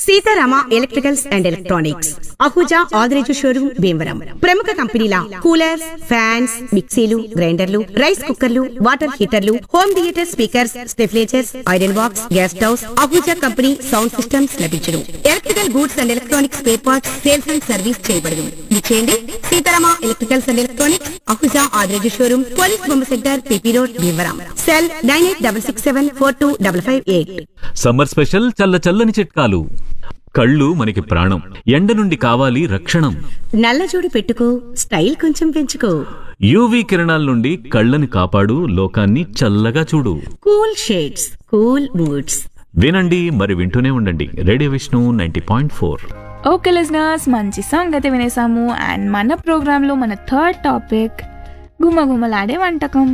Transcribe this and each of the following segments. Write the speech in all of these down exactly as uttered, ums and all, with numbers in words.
Sitarama electricals and electronics Ahuja Adireju showroom Bhimavaram. ప్రముఖ కంపెనీల coolers, fans, మిక్సీలు, గ్రైండర్లు, రైస్ కుక్కర్లు, water హీటర్లు, home theatre speakers, స్టెఫ్లేజర్స్, iron box, gas stoves, Ahuja company sound systems లభించును. Electrical goods and electronics spare parts sales and service చేయబడును. విచ్చేయండి Sitarama electricals and electronics Ahuja Adireju showroom, police బొమ్మ centre, PP road, Bhimavaram. Cell nine eight double six seven four two double five eight. Summer special చల్ల చల్లని చిట్కాలు. కళ్ళు మనకి ప్రాణం, ఎండ నుండి కావాలి రక్షణం. నల్లజోడు పెట్టుకో, స్టైల్ కొంచెం పెంచుకో. యూవీ కిరణాల నుండి కళ్ళని కాపాడు, లోకాన్ని చల్లగా చూడు. Cool shades, cool moods. వినండి మరి వింటూనే ఉండండి radio Vishnu ninety point four. Okay listeners, మంచి సాంగ్ అయితే వినేసాము. అండ్ మన ప్రోగ్రాంలో మన థర్డ్ టాపిక్ గుమగుమలాడే వంటకం.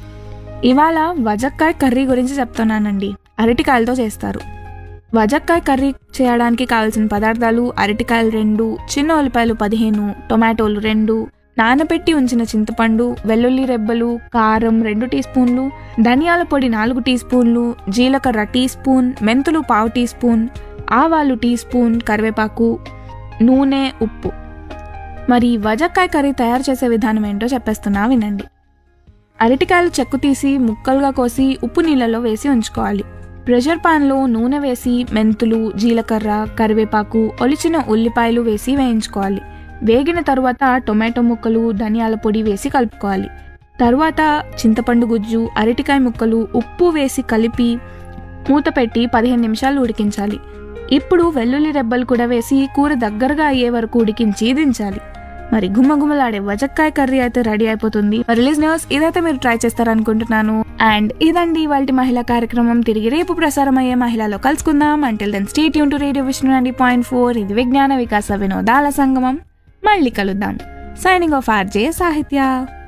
ఇవాళ వజక్కాయ కర్రీ గురించి చెప్తున్నానండి. అరటికాయలతో చేస్తారు. వజక్కాయ కర్రీ చేయడానికి కావాల్సిన పదార్థాలు: అరటికాయలు రెండు, చిన్న ఉల్లిపాయలు పదిహేను, టొమాటోలు రెండు, నానబెట్టి ఉంచిన చింతపండు, వెల్లుల్లి రెబ్బలు, కారం రెండు టీ స్పూన్లు, ధనియాల పొడి నాలుగు టీ స్పూన్లు, జీలకర్ర టీ స్పూన్, మెంతులు పావు టీ స్పూన్, ఆవాలు టీ స్పూన్, కరివేపాకు, నూనె, ఉప్పు. మరి వజక్కాయ కర్రీ తయారు చేసే విధానం ఏంటో చెప్పేస్తున్నా వినండి. అరటికాయలు చెక్కు తీసి ముక్కలుగా కోసి ఉప్పు నీళ్ళలో వేసి ఉంచుకోవాలి. ప్రెషర్ పాన్లో నూనె వేసి మెంతులు, జీలకర్ర, కరివేపాకు, ఒలిచిన ఉల్లిపాయలు వేసి వేయించుకోవాలి. వేగిన తరువాత టొమాటో ముక్కలు, ధనియాల పొడి వేసి కలుపుకోవాలి. తరువాత చింతపండు గుజ్జు, అరటికాయ ముక్కలు, ఉప్పు వేసి కలిపి మూత పెట్టి పదిహేను నిమిషాలు ఉడికించాలి. ఇప్పుడు వెల్లుల్లి రెబ్బలు కూడా వేసి కూర దగ్గరగా అయ్యే వరకు ఉడికించి దించాలి. మరి గుమ్మగుమ్మలాడే వజక్కాయ కర్రీ అయితే రెడీ అయిపోతుంది. మరి లిజనర్స్, ఇదైతే మీరు ట్రై చేస్తారనుకుంటున్నాను. అండ్ ఇదండి ఇవాల్టి మహిళా కార్యక్రమం. తిరిగి రేపు ప్రసారం అయ్యే మహిళలో కలుసుకుందాం. Until then stay tune to radio Vishnu ninety point four. ఇది విజ్ఞాన వికాస వినోదాల సంగమం. మళ్ళీ కలుద్దాం. సైనింగ్ ఆఫ్ ఆర్జే సాహిత్య.